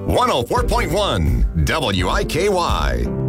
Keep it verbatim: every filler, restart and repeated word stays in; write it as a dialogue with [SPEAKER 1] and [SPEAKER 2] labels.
[SPEAKER 1] one oh four point one W I K Y.